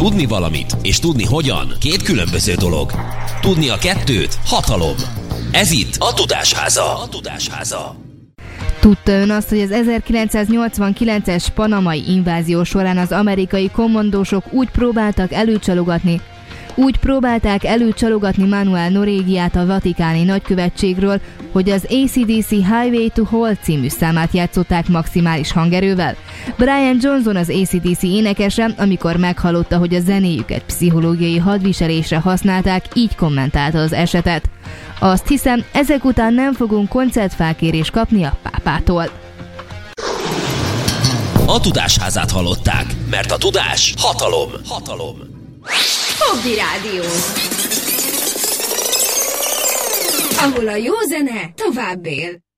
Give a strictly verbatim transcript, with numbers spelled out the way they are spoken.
Tudni valamit és tudni hogyan két különböző dolog. Tudni a kettőt hatalom. Ez itt a Tudásháza. A Tudásháza. Tudta ön azt, hogy az ezerkilencszáznyolcvankilences panamai invázió során az amerikai kommandósok úgy próbáltak előcsalogatni, úgy próbálták előcsalogatni Manuel Norégiát a vatikáni nagykövetségről, hogy az á cé dé cé Highway to Hell című számát játszották maximális hangerővel. Brian Johnson, az á cé dé cé énekese, amikor meghallotta, hogy a zenéjüket pszichológiai hadviselésre használták, így kommentálta az esetet. Azt hiszem, ezek után nem fogunk koncertfákérést kapni a pápától. A Tudásházát hallották, mert a tudás hatalom. Hatalom. Fogdi Rádió, ahol a jó zene tovább él.